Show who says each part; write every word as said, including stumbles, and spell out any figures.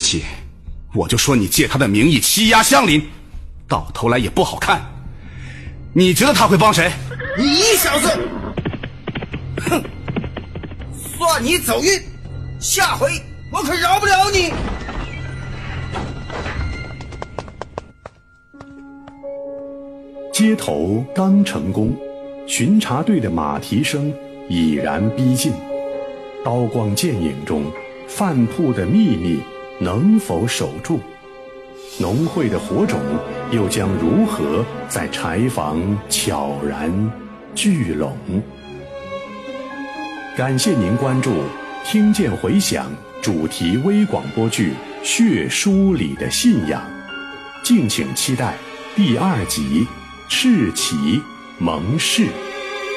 Speaker 1: 起，我就说你借他的名义欺压乡邻，到头来也不好看。你觉得他会帮谁？
Speaker 2: 你小子，哼，算你走运，下回我可饶不了你。
Speaker 3: 街头刚成功，巡查队的马蹄声已然逼近。刀光剑影中，饭铺的秘密能否守住？农会的火种又将如何在柴房悄然聚拢？感谢您关注听见回响主题微广播剧《血书里的信仰》，敬请期待第二集赤旗盟誓。